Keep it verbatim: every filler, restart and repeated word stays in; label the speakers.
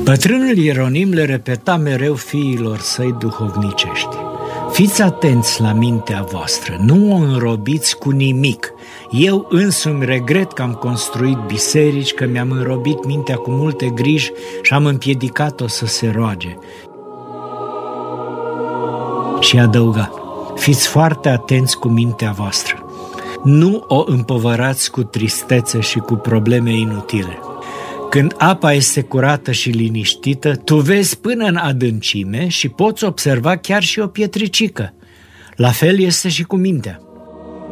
Speaker 1: Bătrânul Ieronim le repeta mereu fiilor săi duhovnicești: fiți atenți la mintea voastră, nu o înrobiți cu nimic. Eu însumi regret că am construit biserici, că mi-am înrobit mintea cu multe griji și am împiedicat-o să se roage. Și adăuga: fiți foarte atenți cu mintea voastră. Nu o împovărați cu tristețe și cu probleme inutile. Când apa este curată și liniștită, tu vezi până în adâncime și poți observa chiar și o pietricică. La fel este și cu mintea.